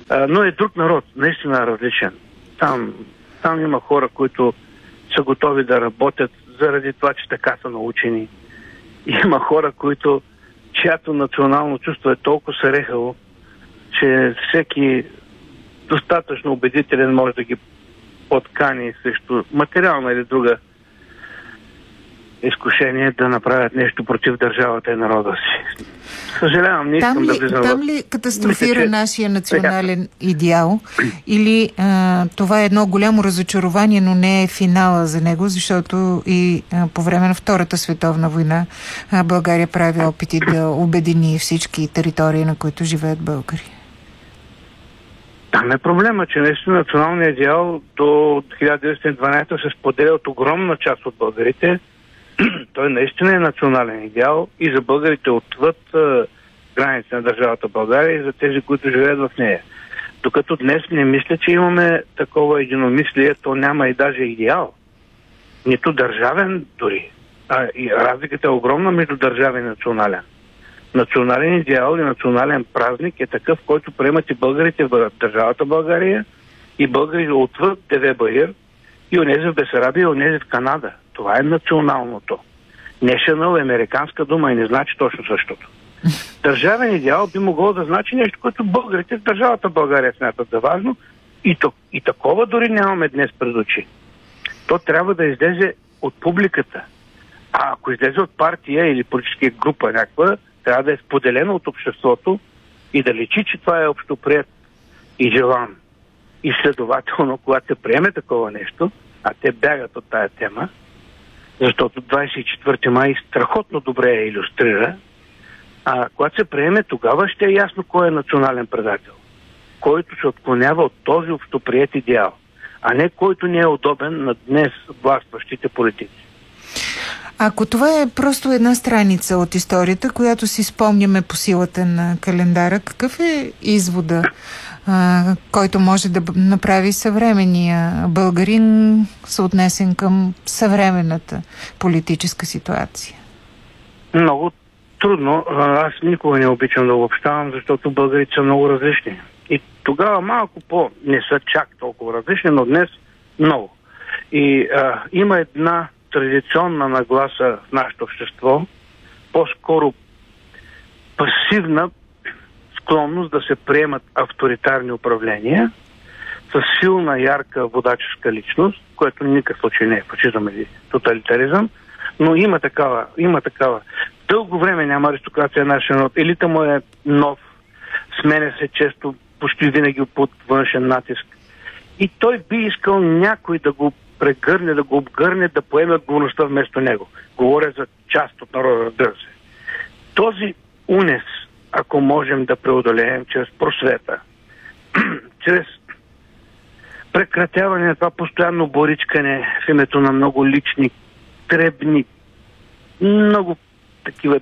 Но е друг народ, наистина различен. Там има хора, които са готови да работят заради това, че така са научени. Има хора, чиято национално чувство е толкова сарехало, че всеки достатъчно убедителен може да ги подкани срещу материална или друга изкушение да направят нещо против държавата и народа си. Съжалявам, не искам да влизам. Там ли катастрофира нашия национален идеал? Или това е едно голямо разочарование, но не е финала за него, защото и по време на Втората световна война България прави опити да обедини всички територии, на които живеят българи? Там е проблема, че наистина националният идеал до 1912 се споделя от огромна част от българите. Той наистина е национален идеал и за българите отвъд границите на държавата България и за тези, които живеят в нея. Докато днес не мисля, че имаме такова единомислие, то няма и даже идеал. Нито държавен дори. И разликата е огромна между държавен и национален. Национален идеал и национален празник е такъв, който приемат и българите в държавата България и българите отвъд Девебаир и онези в Бесарабия и онези в Канада. Това е националното. National е американска дума и не значи точно същото. Държавен идеал би могло да значи нещо, което българите в държавата България смятат за важно и такова дори нямаме днес пред очи. То трябва да излезе от публиката. А ако излезе от партия или политическа група някаква, трябва да е споделено от обществото и да личи, че това е общоприет и желан. И следователно, когато се приеме такова нещо, а те бягат от тая тема, защото 24 май страхотно добре я илюстрира, когато се приеме, тогава ще е ясно кой е национален предател. Който се отклонява от този общоприет идеал, а не който не е удобен на днес властващите политици. Ако това е просто една страница от историята, която си спомняме по силата на календара, какъв е извода, който може да направи съвременния българин, съотнесен към съвременната политическа ситуация? Много трудно. Аз никога не обичам да обобщавам, защото българите са много различни. И тогава малко не са чак толкова различни, но днес много. И има една традиционна нагласа в нашето общество, по-скоро пасивна склонност да се приемат авторитарни управления с силна, ярка водаческа личност, което в никакъв случай не е фашизъм или тоталитаризъм, но има такава. Дълго време няма аристокрация на нашия народ. Елита му е нов, сменя се често, почти винаги под външен натиск. И той би искал някой да го прегърне, да го обгърне, да поеме отговорността вместо него. Говоря за част от народа, разбира се. Този унес, ако можем да преодолеем чрез просвета, чрез прекратяване на това постоянно боричкане в името на много лични, требни, много такива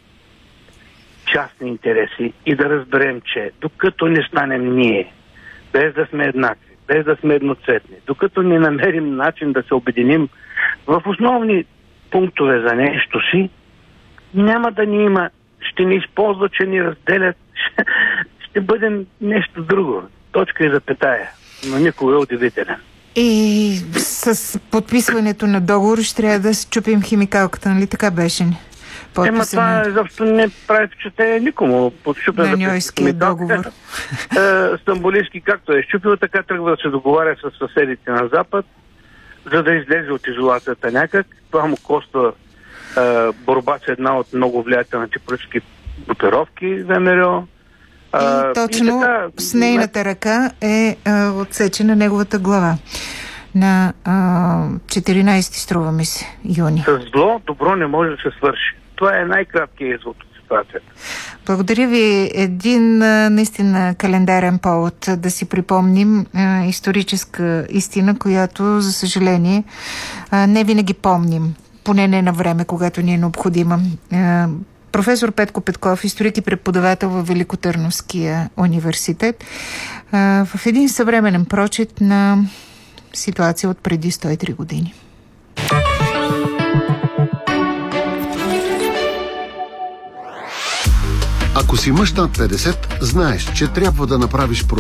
частни интереси и да разберем, че докато не станем ние, без да сме еднакви, без да сме едноцветни, докато не намерим начин да се обединим в основни пунктове за нещо си, няма да ни има, ще ни използват, че ни разделят, ще бъдем нещо друго. Точка и запетая, но никога е удивителен. И с подписването на договор ще трябва да счупим химикалката, нали така беше? Това изобщо не прави впечатление никому. Подщупен на Ньойския договор. Стамбулийски както е щупил, така тръгва да се договаря с съседите на Запад, за да излезе от изолацията някак. Това му коства борба с една от много влиятелните политически групировки ВМРО. И точно така, с нейната ръка е отсечена неговата глава. На 14 струва ми се юни. С зло добро не може да се свърши. Това е най-краткият извод от ситуацията. Благодаря ви. Един наистина календарен повод да си припомним историческа истина, която, за съжаление, не винаги помним. Поне не на време, когато ни е необходима. Професор Петко Петков, историк и преподавател във Великотърновския университет, в един съвременен прочит на ситуация от преди 103 години. Ако си мъж над 50, знаеш, че трябва да направиш